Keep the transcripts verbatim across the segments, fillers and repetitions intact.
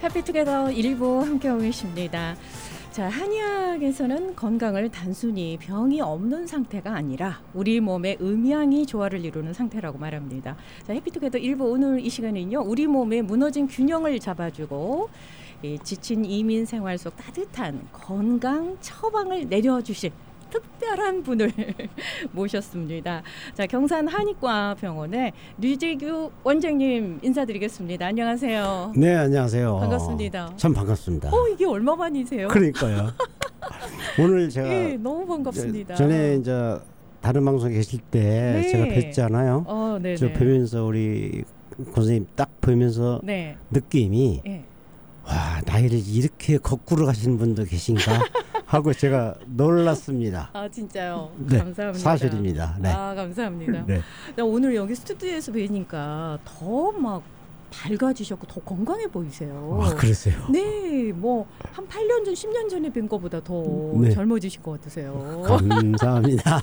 해피투게더 일부 함께하고 계십니다. 자, 한의학에서는 건강을 단순히 병이 없는 상태가 아니라 우리 몸의 음양이 조화를 이루는 상태라고 말합니다. 자, 해피투게더 일부 오늘 이 시간은요, 우리 몸의 무너진 균형을 잡아주고 이 지친 이민 생활 속 따뜻한 건강 처방을 내려주실 특별한 분을 모셨습니다. 자, 경산 한의과 병원의 류재규 원장님 인사드리겠습니다. 안녕하세요. 네, 안녕하세요. 반갑습니다. 참 반갑습니다. 어, 이게 얼마 만이세요? 그러니까요. 오늘 제가 예, 너무 반갑습니다. 전에 이제 다른 방송에 계실 때 네. 제가 뵀잖아요. 어, 네, 저 뵈면서 우리 선생님 딱 보면서 네. 느낌이 예. 와, 나이를 이렇게 거꾸로 가시는 분도 계신가 하고 제가 놀랐습니다. 아, 진짜요? 네, 감사합니다. 사실입니다. 네. 아, 감사합니다. 네. 나 오늘 여기 스튜디오에서 뵈니까 더 막 밝아지셨고 더 건강해 보이세요. 아, 그러세요? 네, 뭐 한 팔 년 전, 십 년 전에 뵌 거보다 더 네. 젊어지신 것 같으세요. 감사합니다.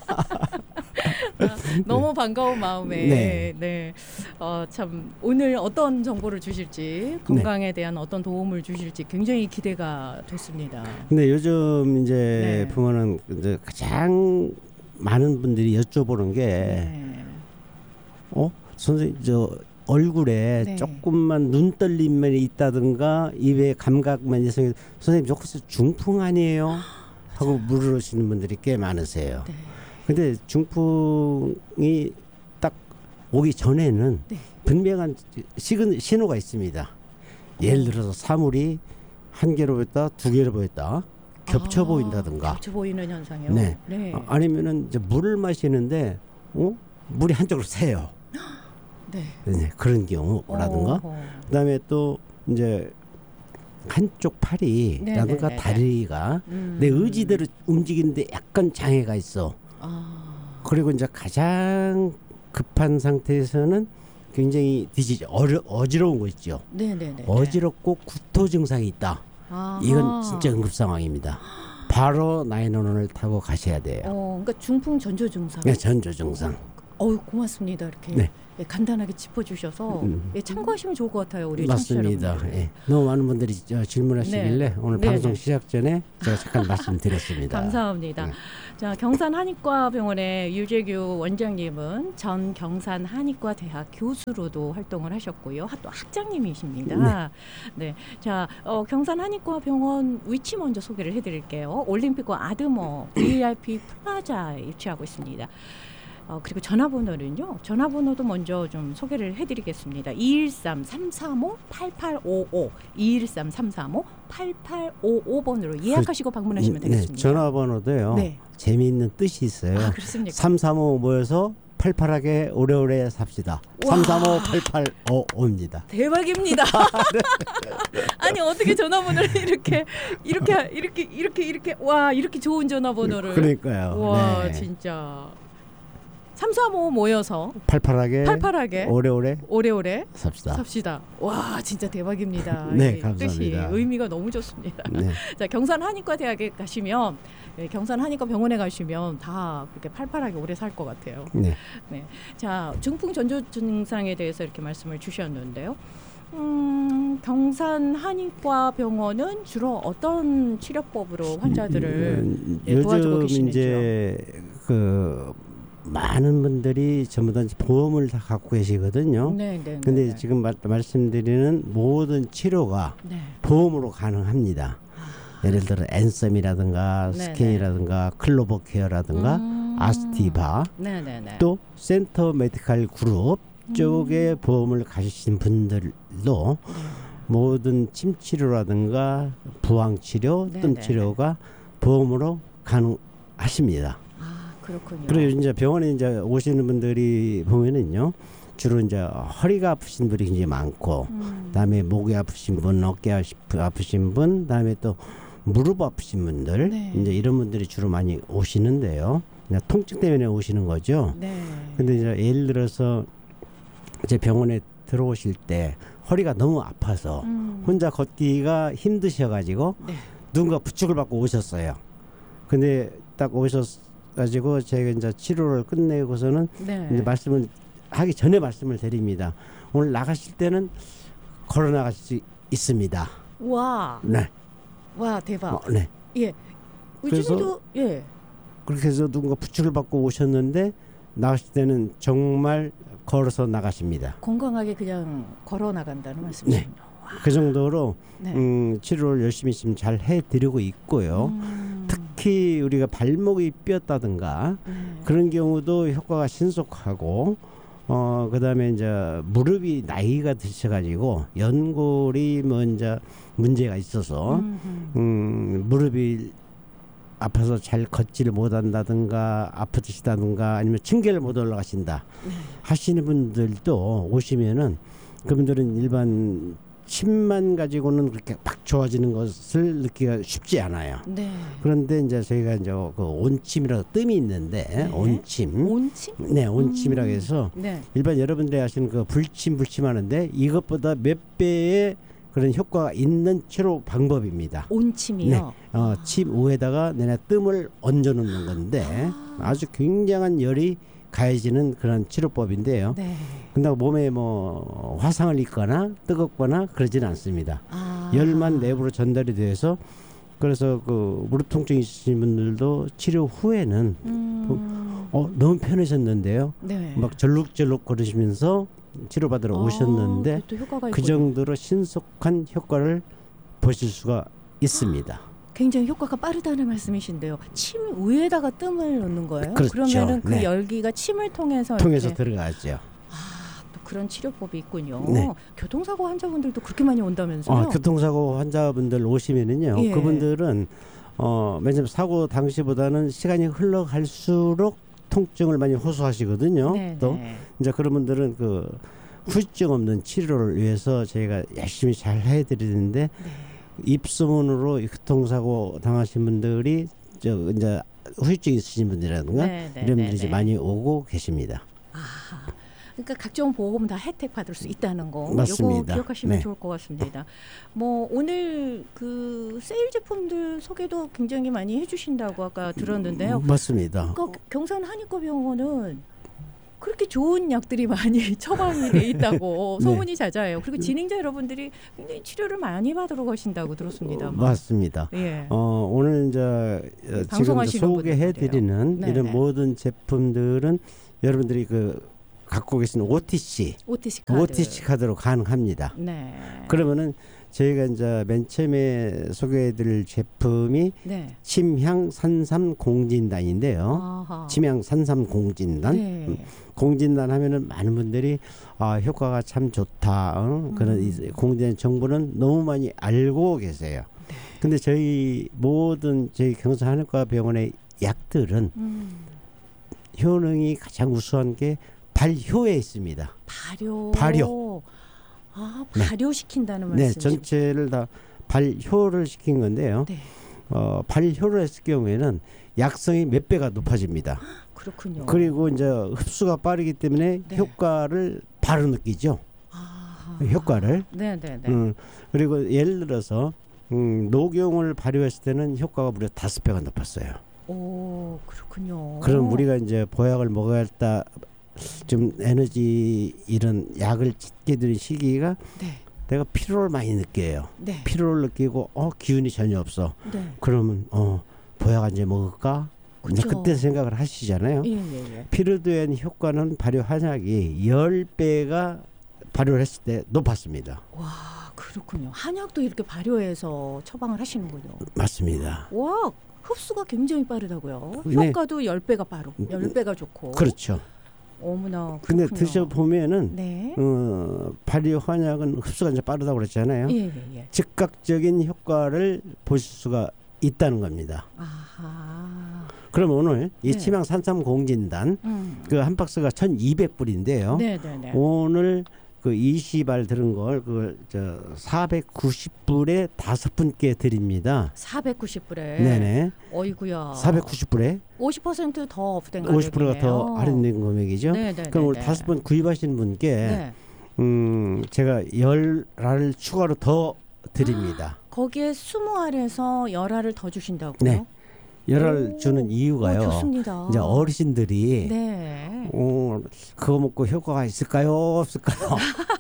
아, 너무 반가운 마음에 네. 네, 어, 참 오늘 어떤 정보를 주실지, 건강에 대한 어떤 도움을 주실지 굉장히 기대가 됐습니다. 근데 요즘 이제 네. 보면은 이제 가장 많은 분들이 여쭤보는 게 네. 어? 선생님 저 얼굴에 네. 조금만 눈떨림만 있다든가 입에 감각만 있으면 선생님 저 혹시 중풍 아니에요? 하고 물으시는 분들이 꽤 많으세요. 네. 근데 중풍이 딱 오기 전에는 네. 분명한 시근, 신호가 있습니다. 예를 들어서 사물이 한 개로 보였다, 두 개로 보였다, 겹쳐 아, 보인다든가. 겹쳐 보이는 현상이요? 네. 네. 아, 아니면은 이제 물을 마시는데 어? 물이 한쪽으로 새요. 네. 네, 그런 경우라든가. 어허. 그다음에 또 이제 한쪽 팔이라든가 네네네네. 다리가 음. 내 의지대로 움직이는데 약간 장애가 있어. 아. 그리고 이제 가장 급한 상태에서는 굉장히 디지 어려, 어지러운 거 있죠. 네네네. 어지럽고 구토 증상이 있다. 아하. 이건 진짜 응급 상황입니다. 바로 나인원원을 타고 가셔야 돼요. 어, 그러니까 중풍 전조 증상. 네, 전조 증상. 어유 고맙습니다. 이렇게 네. 예, 간단하게 짚어주셔서 음. 예, 참고하시면 좋을 것 같아요. 우리 맞습니다. 청취자 예. 너무 많은 분들이 저 질문하시길래 네. 오늘 네, 방송 네. 시작 전에 제가 잠깐 말씀드렸습니다. 감사합니다. 네. 자, 경산 한의과병원의 유재규 원장님은 전 경산 한의과대학 교수로도 활동을 하셨고요. 또 학장님이십니다. 네. 네. 자, 어, 경산 한의과병원 위치 먼저 소개를 해드릴게요. 올림픽과 아드머 브이아이피 플라자에 위치하고 있습니다. 어, 그리고 전화번호는요. 전화번호도 먼저 좀 소개를 해드리겠습니다. 이일삼 삼삼오 팔팔오오 이일삼 삼삼오 팔팔오오 번으로 예약하시고 방문하시면 되겠습니다. 네, 전화번호도요. 네. 재미있는 뜻이 있어요. 아, 그렇습니까? 삼삼오 모여서 팔팔하게 오래오래 삽시다. 삼삼오 팔팔오오입니다. 대박입니다. 아니 어떻게 전화번호를 이렇게 이렇게 이렇게 이렇게 이렇게 와 이렇게 좋은 전화번호를 그러니까요. 와 네. 진짜 삼삼오 모여서 팔팔하게 팔팔하게 오래오래 오래오래 삽시다. 삽시다. 와 진짜 대박입니다. 네, 이 감사합니다. 뜻이 의미가 너무 좋습니다. 네. 자, 경산 한의과 대학에 가시면 네, 경산 한의과 병원에 가시면 다 그렇게 팔팔하게 오래 살 것 같아요. 네. 네. 자, 중풍 전조 증상에 대해서 이렇게 말씀을 주셨는데요. 음, 경산 한의과 병원은 주로 어떤 치료법으로 환자들을 음, 예, 도와주고 요즘 계시는지요? 이제 그 많은 분들이 전부 다 보험을 다 갖고 계시거든요. 네, 네. 근데 네, 지금 마, 말씀드리는 모든 치료가 네. 보험으로 가능합니다. 예를 들어 앤썸이라든가 네네. 스캔이라든가 클로버 케어라든가 음. 아스티바 네, 네, 네. 또 센터 메디칼 그룹 쪽에 음. 보험을 가지신 분들도 네. 모든 침 치료라든가 부항 치료, 뜸 네네네. 치료가 보험으로 가능하십니다. 아, 그렇군요. 그리고 이제 병원에 이제 오시는 분들이 보면은요, 주로 이제 허리가 아프신 분이 굉장히 많고, 음. 그다음에 목이 아프신 분, 어깨 아프- 아프신 분, 그다음에 또 무릎 아프신 분들, 네. 이제 이런 분들이 주로 많이 오시는데요. 그냥 통증 때문에 오시는 거죠. 네. 근데 이제 예를 들어서 이제 병원에 들어오실 때 허리가 너무 아파서 음. 혼자 걷기가 힘드셔가지고 네. 누군가 부축을 받고 오셨어요. 근데 딱 오셔가지고 제가 이제 치료를 끝내고서는 네. 이제 말씀을 하기 전에 말씀을 드립니다. 오늘 나가실 때는 걸어 나갈 수 있습니다. 와, 네. 와 대박. 어, 네. 예. 요즘에도 예. 그렇게 해서 누군가 부축을 받고 오셨는데 나가실 때는 정말 걸어서 나가십니다. 건강하게 그냥 걸어 나간다는 말씀이시군요. 네. 그 정도로 네. 음, 치료를 열심히 지금 잘 해드리고 있고요. 음. 특히 우리가 발목이 삐었다든가 네. 그런 경우도 효과가 신속하고 어 그다음에 이제 무릎이 나이가 드셔가지고 연골이 먼저 문제가 있어서 음흠. 음, 무릎이 아파서 잘 걷지를 못한다든가 아프시다든가 아니면 층계를 못 올라가신다 네. 하시는 분들도 오시면은 그분들은 일반 침만 가지고는 그렇게 막 좋아지는 것을 느끼기가 쉽지 않아요. 네. 그런데 이제 저희가 이제 그 온침이라고 뜸이 있는데 네. 온침, 온침? 네 온침이라고 음. 해서 네. 일반 여러분들이 아시는 그 불침 불침하는데 이것보다 몇 배의 그런 효과가 있는 치료 방법입니다. 온침이요. 네. 어, 침 위에다가 내내 뜸을 얹어 놓는 건데 아. 아주 굉장한 열이 가해지는 그런 치료법인데요. 네. 근데 몸에 뭐 화상을 입거나 뜨겁거나 그러지는 않습니다. 아. 열만 내부로 전달이 돼서 그래서 그 무릎 통증 있으신 분들도 치료 후에는 음. 어, 너무 편해졌는데요. 네. 막 절룩절룩 거리시면서 치료받으러 아, 오셨는데 그것도 효과가 그 있군요. 정도로 신속한 효과를 보실 수가 있습니다. 굉장히 효과가 빠르다는 말씀이신데요. 침 위에다가 뜸을 넣는 거예요? 그렇죠. 그러면은 그 네. 열기가 침을 통해서 통해서 이렇게 들어가죠. 아, 또 그런 치료법이 있군요. 네. 교통사고 환자분들도 그렇게 많이 온다면서요? 어, 교통사고 환자분들 오시면은요. 예. 그분들은 어, 왜냐면 사고 당시보다는 시간이 흘러갈수록 통증을 많이 호소하시거든요. 네, 또 네. 이제 그런 분들은 그 후유증 없는 치료를 위해서 저희가 열심히 잘 해드리는데 네. 입소문으로 교통사고 당하신 분들이 저 이제 후유증 있으신 분들이라든가 네, 네, 이런 네, 분들이 네. 많이 오고 계십니다. 아, 그러니까 각종 보험 다 혜택 받을 수 있다는 거. 맞습니다. 이거 기억하시면 네. 좋을 것 같습니다. 뭐 오늘 그 세일 제품들 소개도 굉장히 많이 해주신다고 아까 들었는데요. 맞습니다. 그 경산 한의과병원은 그렇게 좋은 약들이 많이 처방이 돼 있다고 네. 소문이 자자해요. 그리고 진행자 여러분들이 굉장히 치료를 많이 받으러 가신다고 들었습니다. 어, 맞습니다. 예. 어, 오늘 이제 어, 지금 방송하시는 소개해드리는 분들이에요. 이런 네네. 모든 제품들은 여러분들이 그 갖고 계신 오티씨, 오티씨 카드. 오티씨 카드로 가능합니다. 네. 그러면은 저희가 이제 맨 처음에 소개해드릴 제품이 네. 침향 산삼 공진단인데요. 아하. 침향 산삼 공진단. 네. 음, 공진단 하면은 많은 분들이 아 효과가 참 좋다. 어? 그런 음. 이 공진단 정보는 너무 많이 알고 계세요. 네. 근데 저희 모든 저희 경산한의과 병원의 약들은 음. 효능이 가장 우수한 게 발효에 있습니다. 발효. 발효. 아, 네. 발효시킨다는 네, 말씀이죠. 전체를 다 발효를 시킨 건데요. 네. 어, 발효를 했을 경우에는 약성이 몇 배가 높아집니다. 그렇군요. 그리고 이제 흡수가 빠르기 때문에 네. 효과를 바로 느끼죠. 아. 효과를. 네, 네, 네. 음, 그리고 예를 들어서 음, 녹용을 발효했을 때는 효과가 무려 다섯 배가 높았어요. 오, 그렇군요. 그럼 우리가 이제 보약을 먹어야겠다. 좀 에너지 이런 약을 찢게 되는 시기가 네. 내가 피로를 많이 느껴요. 네. 피로를 느끼고 어 기운이 전혀 없어. 네. 그러면 어 보약 한 잔 먹을까? 이제 그쵸. 그때 생각을 하시잖아요. 예, 예, 예. 피로도엔 효과는 발효 한약이 열 배가 발효를 했을 때 높았습니다. 와, 그렇군요. 한약도 이렇게 발효해서 처방을 하시는군요. 맞습니다. 와, 흡수가 굉장히 빠르다고요. 네. 효과도 열 배가 빠르, 열 배가 좋고. 그렇죠. 어머나. 근데 그렇군요. 드셔 보면은 네. 어, 발효 한약은 흡수가 이제 빠르다고 그랬잖아요. 예, 예, 예. 즉각적인 효과를 보실 수가 있다는 겁니다. 아하. 그럼 오늘 이 네. 침향 산삼 공진단 음. 그 한 박스가 천이백 불인데요. 네, 네, 네. 오늘 그 이십 알 들은 걸 그걸 저 사백구십 불에 다섯 분께 드립니다. 사백구십 불에. 네네. 어이구야. 사백구십 불에 오십 퍼센트 더 업된 가격이네요. 오십 퍼센트가 더 할인된 금액이죠. 네, 네, 그럼 네, 오늘 네. 다섯 분 구입하시는 분께 네. 음 제가 열 알을 추가로 더 드립니다. 거기에 이십 알에서 십 알을 더 주신다고요? 네. 열을 오. 주는 이유가요. 어, 좋습니다. 이제 어르신들이 네. 어, 그거 먹고 효과가 있을까요? 없을까요?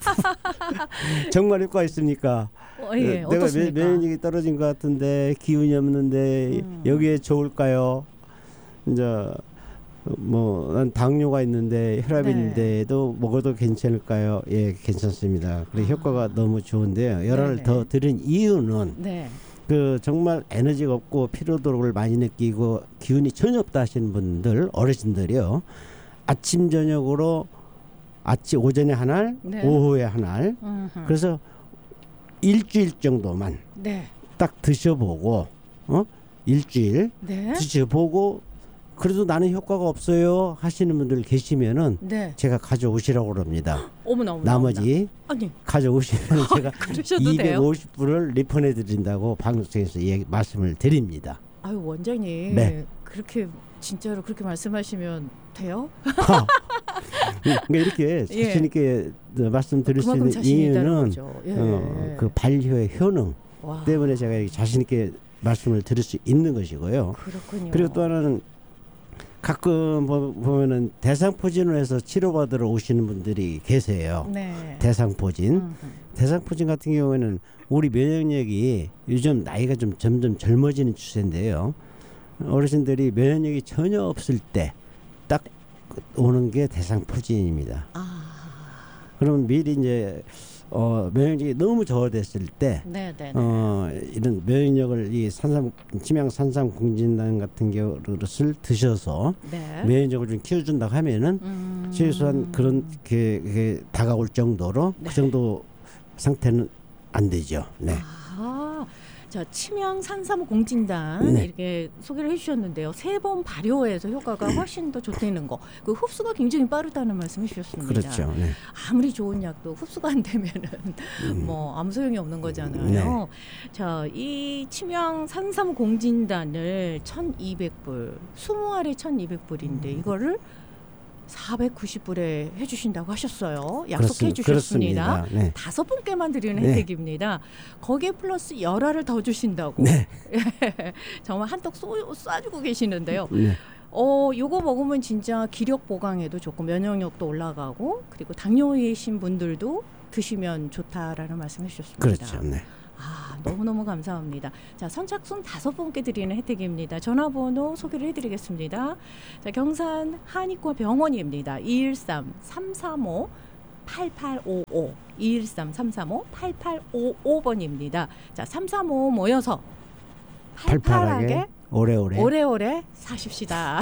정말 효과 있습니까? 어, 예. 내가 어떻습니까? 면- 면역력이 떨어진 것 같은데 기운이 없는데 음. 여기에 좋을까요? 이제 뭐 난 당뇨가 있는데 혈압이 네. 있는데도 먹어도 괜찮을까요? 예, 괜찮습니다. 그래 아. 효과가 너무 좋은데요. 열을 네네. 더 드린 이유는 네. 그 정말 에너지가 없고 피로도를 많이 느끼고 기운이 전혀 없다 하시는 분들 어르신들이요. 아침 저녁으로 아침 오전에 한 알, 네. 오후에 한 알. 음흠. 그래서 일주일 정도만 네. 딱 드셔보고 어 일주일 네. 드셔보고 그래도 나는 효과가 없어요 하시는 분들 계시면은 네. 제가 가져오시라고 그럽니다. 어머나 어머나. 나머지 아니 가져오시면 제가 그러셔도 돼요? 이백오십 불을 리펀해 드린다고 방송에서 얘기, 말씀을 드립니다. 아유 원장님 네. 그렇게 진짜로 그렇게 말씀하시면 돼요? 그러니까 이렇게 예. 자신 있게 말씀드릴 수 그만큼 있는 자신이 있다는 이유는 거죠. 예. 어, 그 반려의 효능 와, 때문에 제가 이렇게 자신 있게 말씀을 드릴 수 있는 것이고요. 그렇군요. 그리고 또 하나는 가끔 보- 보면은 대상포진을 해서 치료받으러 오시는 분들이 계세요. 네. 대상포진. 음흠. 대상포진 같은 경우에는 우리 면역력이 요즘 나이가 좀 점점 젊어지는 추세인데요. 어르신들이 면역력이 전혀 없을 때 딱 오는 게 대상포진입니다. 아, 그러면 미리 이제 어, 면역력이 너무 저하됐을 때 네, 네, 네. 어, 이런 면역력을 이 산삼 침양 산삼 공진단 같은 것을 드셔서 네. 면역력을 좀 키워준다고 하면은 음. 최소한 그런 게, 게 다가올 정도로 네. 그 정도 상태는 안 되죠. 네. 아, 자 침양 산삼 공진단 네. 이렇게 소개를 해주셨는데요. 세 번 발효해서 효과가 훨씬 더 좋다는 거. 그 흡수가 굉장히 빠르다는 말씀해주셨습니다. 그렇죠. 네. 아무리 좋은 약도 흡수가 안 되면은 음. 뭐 아무 소용이 없는 거잖아요. 자, 이 침양 산삼 공진단을 천이백 불, 이십 알에 천이백 불인데 음. 이거를 사백구십 불에 해주신다고 하셨어요. 약속해 그렇습- 주셨습니다. 그렇습니다. 네. 다섯 분께만 드리는 네. 혜택입니다. 거기에 플러스 열알을 더 주신다고. 네. 정말 한턱 쏘- 쏴주고 계시는데요. 네. 어, 요거 먹으면 진짜 기력 보강에도 좋고 면역력도 올라가고 그리고 당뇨이신 분들도 드시면 좋다라는 말씀해 주셨습니다. 그렇죠. 네. 아, 너무너무 감사합니다. 자, 선착순 다섯 분께 드리는 혜택입니다. 전화번호 소개를 해드리겠습니다. 자, 경산 한의과 병원입니다. 이일삼 삼삼오 팔팔오오 이일삼 삼삼오 팔팔오오 번입니다. 자, 삼삼오 모여서 팔팔하게 팔팔하게 오래오래. 오래오래 사십시다.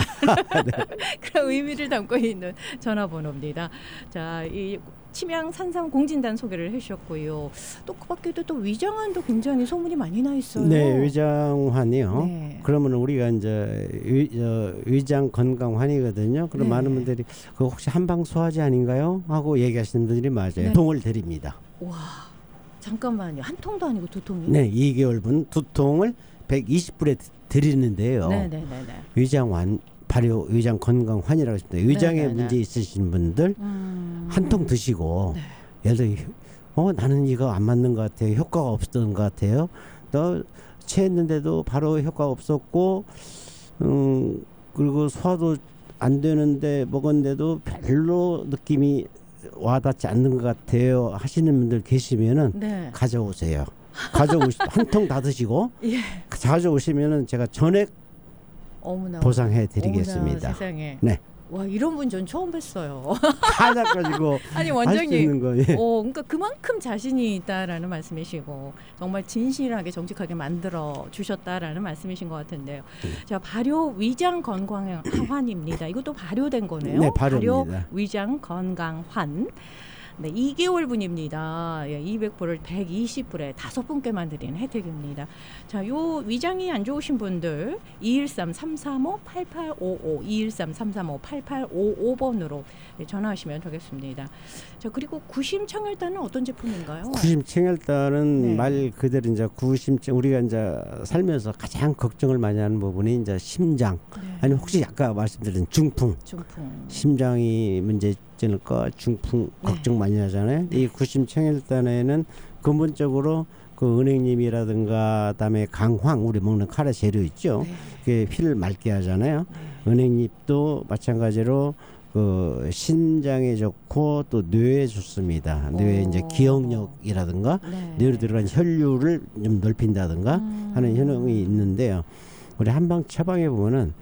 그런 의미를 담고 있는 전화번호입니다. 자, 이 침양 산삼 공진단 소개를 해주셨고요. 또 그밖에도 또 위장환도 굉장히 소문이 많이 나 있어요. 네, 위장환이요. 네. 그러면 우리가 이제 위, 저, 위장 건강환이거든요. 그럼 네. 많은 분들이 그 혹시 한방 소화제 아닌가요? 하고 얘기하시는 분들이 맞아요. 네. 통을 드립니다. 와, 잠깐만요. 한 통도 아니고 두 통이? 네, 이 개월분 두 통을 백이십 불에 드리는데요. 네네네네. 위장환 발효 위장 건강환이라고 있습니다. 위장에 네네네. 문제 있으신 분들 음. 한 통 드시고 네. 예를 들어 어 나는 이거 안 맞는 것 같아요. 효과가 없었던 것 같아요. 또 체했는데도 바로 효과가 없었고 음 그리고 소화도 안 되는데 먹었는데도 별로 느낌이 와닿지 않는 것 같아요 하시는 분들 계시면은 네. 가져오세요. 가져오시 한 통 다 드시고 예. 가져오시면은 제가 전액 어머나. 보상해 어머나, 드리겠습니다. 세상에. 네. 와, 이런 분 전 처음 뵀어요. 하나 가지고 아니 할 수 원장님. 있는 거. 예. 어, 그러니까 그만큼 자신이 있다라는 말씀이시고 정말 진실하게 정직하게 만들어 주셨다라는 말씀이신 것 같은데요. 네. 자, 발효 위장 건강환입니다. 이것도 발효된 거네요. 네, 발효입니다. 발효 위장 건강환. 네, 이 개월분입니다. 예, 이백 불을 백이십 불에 다섯 분께만 드리는 혜택입니다. 자, 요 위장이 안 좋으신 분들 이일삼 삼삼오 팔팔오오 이일삼 삼삼오 팔팔오오 번으로 네, 전화하시면 되겠습니다. 자, 그리고 구심청혈단은 어떤 제품인가요? 구심청혈단은 네. 말 그대로 이제 구심청 우리가 이제 살면서 가장 걱정을 많이 하는 부분이 이제 심장 네. 아니 혹시 아까 말씀드린 중풍 중풍. 심장이 문제일까 중풍 네. 걱정 많이 하잖아요. 이 구심청혈단에는 근본적으로 그 그 은행잎이라든가 그다음에 강황 우리 먹는 카레 재료 있죠. 네. 그게 피를 맑게 하잖아요. 네. 은행잎도 마찬가지로 그 신장에 좋고 또 뇌에 좋습니다. 뇌에 오. 이제 기억력이라든가 네. 뇌로 들어간 혈류를 좀 넓힌다든가 음. 하는 효능이 있는데요. 우리 한방 처방에 보면은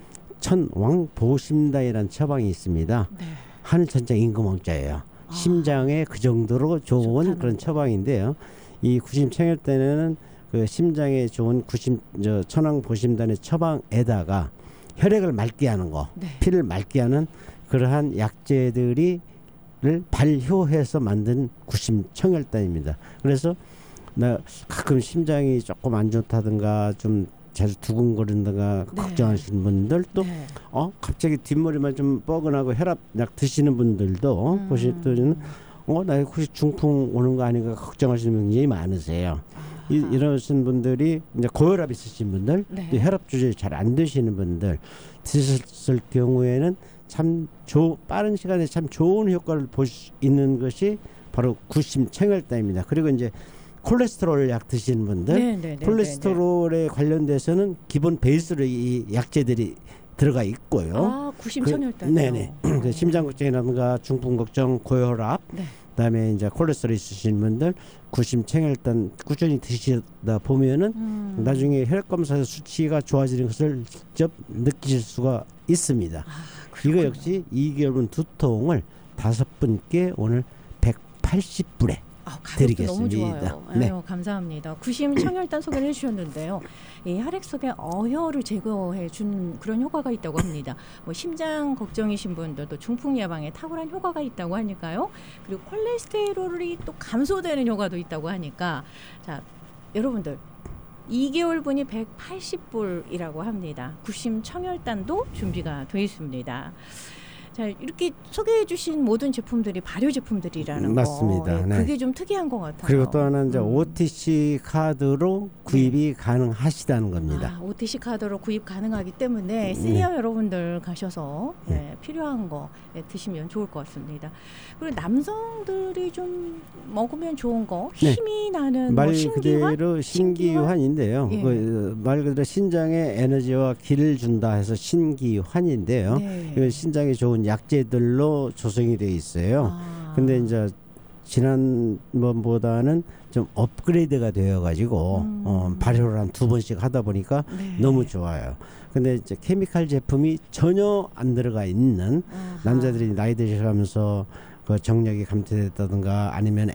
천왕보심다이라는 처방이 있습니다. 네. 하늘천장 임금왕자예요. 아. 심장에 그 정도로 좋은 좋다는 그런 거. 처방인데요. 이 구심청혈단에는 그 심장에 좋은 구심 저 천왕보심단의 처방에다가 혈액을 맑게 하는 거, 네. 피를 맑게 하는 그러한 약재들이 를 발효해서 만든 구심청혈단입니다. 그래서 나 가끔 심장이 조금 안 좋다든가 좀 자주 두근거린다가 네. 걱정하시는 분들도 네. 어 갑자기 뒷머리만 좀 뻐근하고 혈압약 드시는 분들도 음. 보실 때는 어나 혹시 중풍 오는 거 아닌가 걱정하시는 분이 굉장히 많으세요. 이, 아하. 이러신 분들이 이제 고혈압 있으신 분들, 네. 또 혈압 조절이 잘 안 되시는 분들 드셨을 경우에는 참 조, 빠른 시간에 참 좋은 효과를 볼 수 있는 것이 바로 구심청혈단입니다. 그리고 이제 콜레스테롤 약 드시는 분들, 네, 네, 네, 콜레스테롤에 관련돼서는 기본 베이스로 이 약재들이 들어가 있고요. 아, 구심청혈단. 네네. 그 심장 걱정이라든가 중풍 걱정, 고혈압, 네. 그다음에 이제 콜레스테롤 있으신 분들 구심청혈단 꾸준히 드시다 보면은 음. 나중에 혈액 검사에서 수치가 좋아지는 것을 직접 느끼실 수가 있습니다. 아, 이거 그렇군요. 역시 이 개월분 두 통을 다섯 분께 오늘 백팔십 불에 아, 가격도 너무 드리겠습니다. 좋아요. 네. 아유, 감사합니다. 구심청혈단 소개를 해주셨는데요. 이 혈액 속의 어혈을 제거해 준 그런 효과가 있다고 합니다. 뭐 심장 걱정이신 분들도 중풍 예방에 탁월한 효과가 있다고 하니까요. 그리고 콜레스테롤이 또 감소되는 효과도 있다고 하니까 자 여러분들 이 개월분이 백팔십 불이라고 합니다. 구심청혈단도 준비가 되어 있습니다. 자 이렇게 소개해 주신 모든 제품들이 발효 제품들이라는 맞습니다. 거. 예, 네. 그게 좀 특이한 것 같아요. 그리고 또 하나는 이제 음. 오티씨 카드로 구입이 가능하시다는 겁니다. 아, 오티씨 카드로 구입 가능하기 때문에 시니어 여러분들 가셔서 예, 필요한 거 예, 드시면 좋을 것 같습니다. 그리고 남성들이 좀 먹으면 좋은 거 네. 힘이 나는 말 뭐 신기환? 그대로 신기환인데요. 예. 그, 말 그대로 신장에 에너지와 기를 준다 해서 신기환인데요. 네. 이건 신장에 좋은 약재들로 조성이 되어 있어요. 아. 근데 이제 지난번보다는 좀 업그레이드가 되어가지고 음. 어, 발효를 한 두 번씩 하다 보니까 네. 너무 좋아요. 근데 이제 케미칼 제품이 전혀 안 들어가 있는 아하. 남자들이 나이 드셔가면서 그 정력이 감퇴됐다든가 아니면